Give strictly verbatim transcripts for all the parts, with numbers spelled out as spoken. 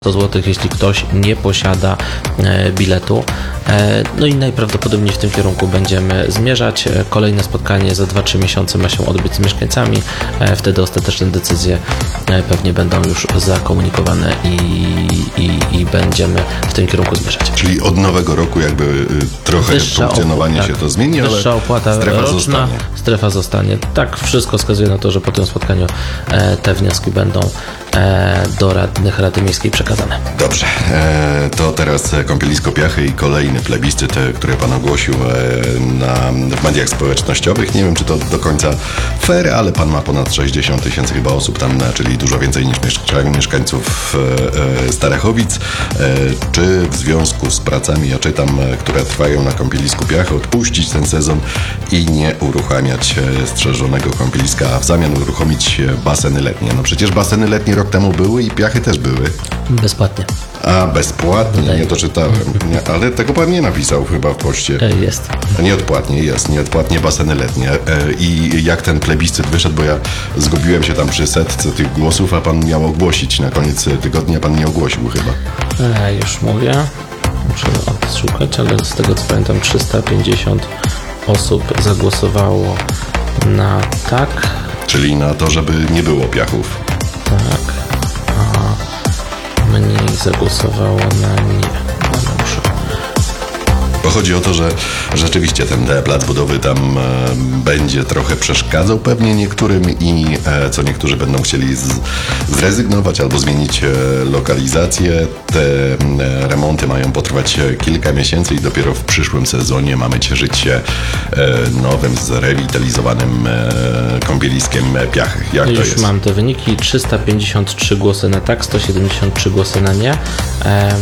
sto złotych, jeśli ktoś nie posiada e, biletu. E, no i najprawdopodobniej w tym kierunku będziemy zmierzać. E, kolejne spotkanie za dwa trzy miesiące ma się odbyć z mieszkańcami. E, wtedy ostateczne decyzje e, pewnie będą już zakomunikowane i, i, i będziemy w tym kierunku zmierzać. Czyli od nowego roku jakby y, trochę Wyższa funkcjonowanie opłata, się tak. to zmieni, Wyższa ale opłata strefa roczna, zostanie. Strefa zostanie. Tak, wszystko wskazuje na to, że po tym spotkaniu e, te wnioski będą e, do radnych Rady Miejskiej przekazane. Dobrze, e, to teraz kąpielisko Piachy i kolejny plebiscyt, które Pan ogłosił e, na, w mediach społecznościowych. Nie wiem, czy to do końca fair, ale Pan ma ponad sześćdziesiąt tysięcy chyba osób tam, czyli dużo więcej niż mieszka, mieszkańców e, e, Starachowic. E, czy w związku z pracami, ja czytam, e, które trwają na kąpielisku Piachy, odpuścić ten sezon i nie uruchamiać e, strzeżonego kąpieliska, a w zamian uruchomić e, baseny letnie? No przecież baseny letnie rok temu były i Piachy też były. Bezpłatnie. A, bezpłatnie, nie to czytałem. Nie, ale tego Pan nie napisał chyba w poście. E, Jest. Nieodpłatnie, jest. Nieodpłatnie baseny letnie. E, I jak ten plebiscyt wyszedł, bo ja zgubiłem się tam przy setce tych głosów, a Pan miał ogłosić. Na koniec tygodnia Pan nie ogłosił chyba. E, już mówię. Muszę odszukać, ale z tego co pamiętam trzysta pięćdziesiąt osób zagłosowało na tak. Czyli na to, żeby nie było Piachów. Tak. A mniej zagłosowało na nie. No, muszę. Bo chodzi o to, że rzeczywiście ten plac budowy tam e, będzie trochę przeszkadzał pewnie niektórym i e, co niektórzy będą chcieli z, zrezygnować albo zmienić e, lokalizację. Te e, remonty mają potrwać kilka miesięcy i dopiero w przyszłym sezonie mamy cieszyć się e, nowym, zrewitalizowanym e, kąpieliskiem Piachy. Jak to Już jest? mam te wyniki. trzysta pięćdziesiąt trzy głosy na tak, sto siedemdziesiąt trzy głosy na nie. E,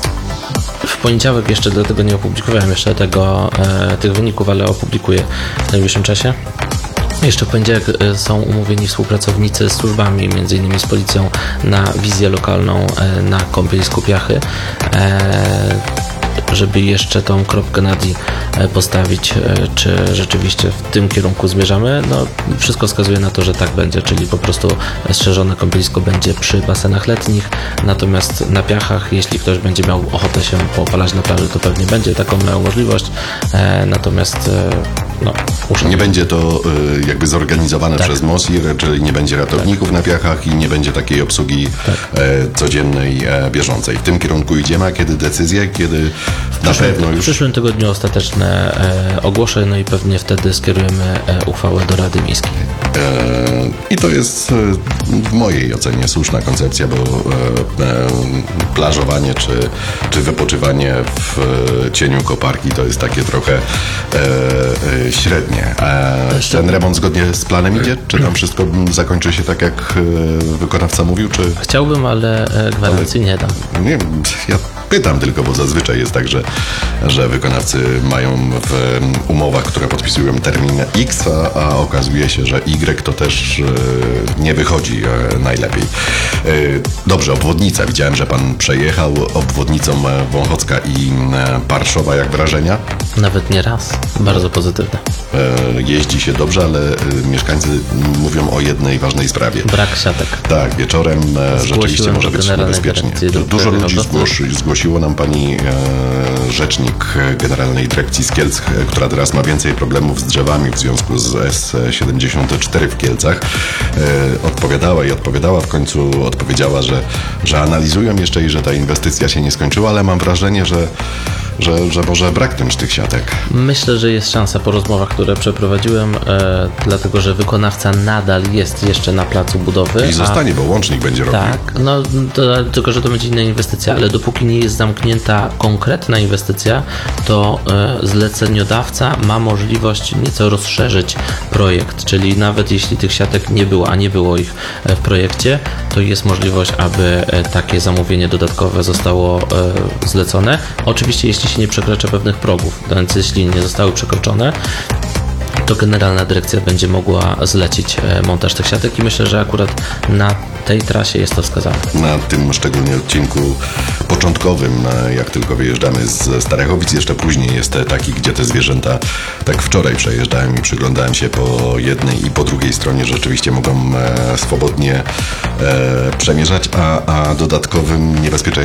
W poniedziałek jeszcze, dlatego nie opublikowałem jeszcze tego, e, tych wyników, ale opublikuję w najbliższym czasie. Jeszcze w poniedziałek e, są umówieni współpracownicy z służbami, między innymi z policją, na wizję lokalną e, na kąpielisku Piachy, e, żeby jeszcze tą kropkę nad i postawić, e, czy rzeczywiście w tym kierunku zmierzamy. No, wszystko wskazuje na to, że tak będzie, czyli po prostu strzeżone kąpielisko będzie przy basenach letnich, natomiast na Piachach, jeśli ktoś będzie miał ochotę się popalać na plaży, to pewnie będzie taką miał możliwość, e, natomiast e, no, muszę... Nie będzie to y, jakby zorganizowane Tak. przez MOSIR, czyli nie będzie ratowników tak. na Piachach i nie będzie takiej obsługi Tak. e, codziennej, e, bieżącej. W tym kierunku idziemy, a kiedy decyzje, kiedy na przyszłym, pewno już... W przyszłym tygodniu ostateczne e, ogłoszę, no i pewnie wtedy skierujemy e, uchwałę do Rady Miejskiej. E, I to jest e, w mojej ocenie słuszna koncepcja, bo e, e, plażowanie czy, czy wypoczywanie w e, cieniu koparki to jest takie trochę e, e, średnie. E, ten remont zgodnie z planem idzie? Czy tam wszystko zakończy się tak, jak e, wykonawca mówił? Czy... Chciałbym, ale e, gwarancji nie dam. Nie, ja pytam tylko, bo zazwyczaj jest tak, że, że wykonawcy mają w umowach, które podpisują termin X, a, a okazuje się, że Y to też e, nie wychodzi e, najlepiej. E, dobrze, obwodnica. Widziałem, że Pan przejechał obwodnicą Wąchocka i e, Parszowa. Jak wrażenia? Nawet nie raz. Bardzo pozytywne. E, jeździ się dobrze, ale e, mieszkańcy mówią o jednej ważnej sprawie. Brak siatek. Tak, wieczorem e, rzeczywiście może być niebezpiecznie. Dużo ludzi zgłosi, zgłosiło nam pani e, rzecznik Generalnej Dyrekcji z Kielc, e, która teraz ma więcej problemów z drzewami w związku z S siedemdziesiąt cztery w Kielcach. E, odpowiadała i odpowiadała, w końcu odpowiedziała, że, że analizują jeszcze i że ta inwestycja się nie skończyła, ale mam wrażenie, że Że, że może braknąć tych siatek. Myślę, że jest szansa po rozmowach, które przeprowadziłem, e, dlatego że wykonawca nadal jest jeszcze na placu budowy. I zostanie, a... bo łącznik będzie robił. Tak, no to, tylko że to będzie inna inwestycja, ale dopóki nie jest zamknięta konkretna inwestycja, to e, zleceniodawca ma możliwość nieco rozszerzyć projekt, czyli nawet jeśli tych siatek nie było, a nie było ich w projekcie, to jest możliwość, aby e, takie zamówienie dodatkowe zostało e, zlecone. Oczywiście jeśli się nie przekracza pewnych progów, więc jeśli nie zostały przekroczone, to Generalna Dyrekcja będzie mogła zlecić montaż tych siatek i myślę, że akurat na tej trasie jest to wskazane. Na tym szczególnie odcinku początkowym, e, jak tylko wyjeżdżamy z Starachowic. Jeszcze później jest taki, gdzie te zwierzęta, tak wczoraj przejeżdżałem i przyglądałem się po jednej i po drugiej stronie, rzeczywiście mogą e, swobodnie e, przemierzać, a, a dodatkowym niebezpieczeństwem